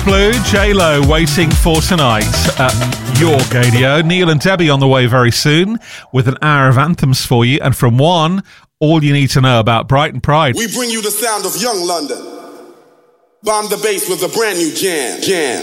Blue, J-Lo waiting for tonight at your radio. Neil and Debbie on the way very soon with an hour of anthems for you. And from one, all you need to know about Brighton Pride. We bring you the sound of young London. Bomb the bass with a brand new jam.